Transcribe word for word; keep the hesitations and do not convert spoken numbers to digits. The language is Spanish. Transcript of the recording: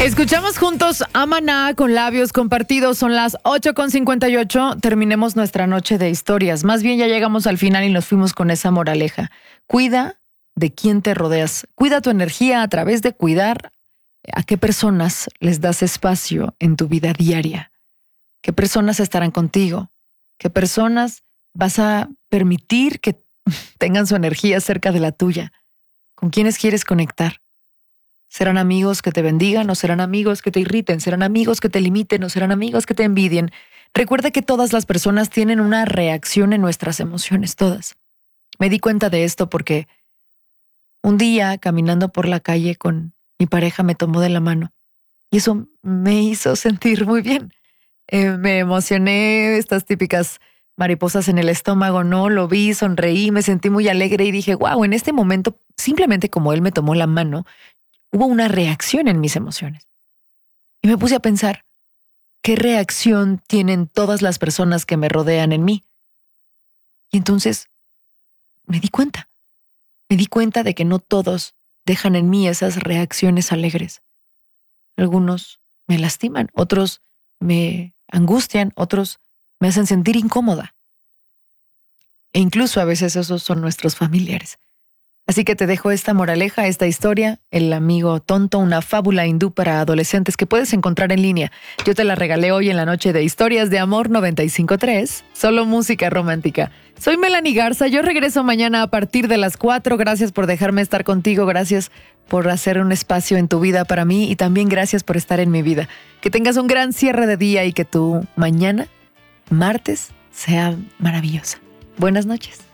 Escuchamos juntos a Maná con Labios Compartidos. Son las ocho con cincuenta y ocho. Terminemos nuestra noche de historias. Más bien ya llegamos al final y nos fuimos con esa moraleja. Cuida de quién te rodeas. Cuida tu energía a través de cuidar a qué personas les das espacio en tu vida diaria. ¿Qué personas estarán contigo? ¿Qué personas vas a permitir que tengan su energía cerca de la tuya? ¿Con quiénes quieres conectar? ¿Serán amigos que te bendigan o serán amigos que te irriten? ¿Serán amigos que te limiten o serán amigos que te envidien? Recuerda que todas las personas tienen una reacción en nuestras emociones, todas. Me di cuenta de esto porque un día, caminando por la calle con mi pareja, me tomó de la mano y eso me hizo sentir muy bien. Eh, me emocioné, estas típicas mariposas en el estómago, ¿no? Lo vi, sonreí, me sentí muy alegre y dije, wow, en este momento, simplemente como él me tomó la mano, hubo una reacción en mis emociones. Y me puse a pensar, ¿qué reacción tienen todas las personas que me rodean en mí? Y entonces me di cuenta. Me di cuenta de que no todos dejan en mí esas reacciones alegres. Algunos me lastiman, otros me angustian, otros me hacen sentir incómoda. E incluso a veces esos son nuestros familiares. Así que te dejo esta moraleja, esta historia, El amigo tonto, una fábula hindú para adolescentes que puedes encontrar en línea. Yo te la regalé hoy en la noche de Historias de Amor noventa y cinco punto tres, solo música romántica. Soy Melanie Garza, yo regreso mañana a partir de las cuatro. Gracias por dejarme estar contigo, gracias por hacer un espacio en tu vida para mí y también gracias por estar en mi vida. Que tengas un gran cierre de día y que tu mañana, martes, sea maravillosa. Buenas noches.